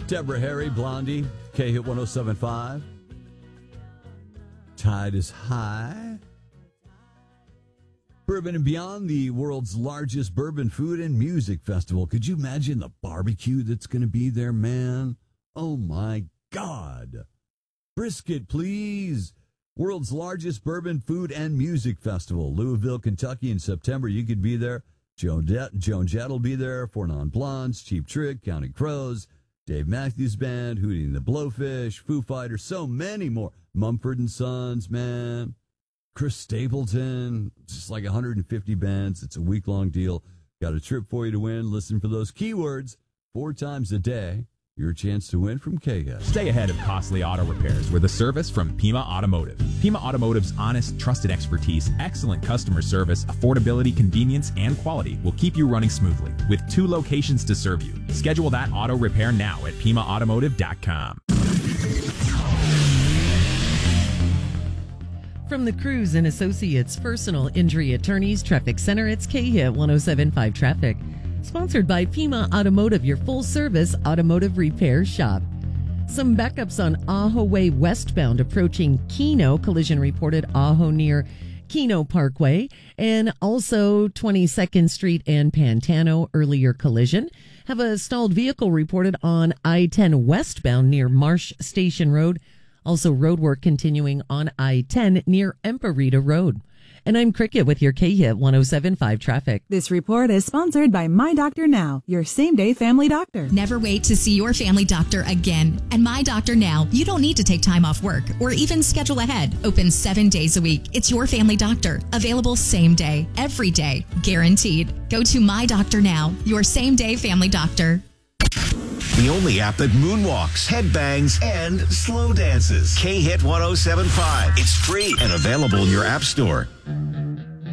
Deborah Harry, Blondie, K-Hit 107.5. Tide is high. Bourbon and Beyond, the world's largest bourbon food and music festival. Could you imagine the barbecue that's going to be there, man? Oh, my God. Brisket, please. World's largest bourbon food and music festival. Louisville, Kentucky in September. You could be there. Joan Jett will be there. Four Non-Blondes, Cheap Trick, Counting Crows, Dave Matthews Band, Hootie and the Blowfish, Foo Fighters, so many more. Mumford & Sons, man. Chris Stapleton, just like 150 bands. It's a week-long deal. Got a trip for you to win. Listen for those keywords 4 times a day. Your chance to win from K-Hit. Stay ahead of costly auto repairs with a service from Pima Automotive. Pima Automotive's honest, trusted expertise, excellent customer service, affordability, convenience, and quality will keep you running smoothly with 2 locations to serve you. Schedule that auto repair now at PimaAutomotive.com. From the Cruz and Associates Personal Injury Attorneys Traffic Center, it's K-Hit 107.5 Traffic. Sponsored by Pima Automotive, your full-service automotive repair shop. Some backups on Ajo Way westbound approaching Keno. Collision reported Ajo near Keno Parkway. And also 22nd Street and Pantano, earlier collision. Have a stalled vehicle reported on I-10 westbound near Marsh Station Road. Also road work continuing on I-10 near Emparita Road. And I'm Cricket with your K-Hit 107.5 traffic. This report is sponsored by My Doctor Now, your same-day family doctor. Never wait to see your family doctor again. And My Doctor Now, you don't need to take time off work or even schedule ahead. Open 7 days a week. It's your family doctor. Available same day, every day, guaranteed. Go to My Doctor Now, your same-day family doctor. The only app that moonwalks, headbangs, and slow dances. K-Hit 107.5. It's free and available in your app store.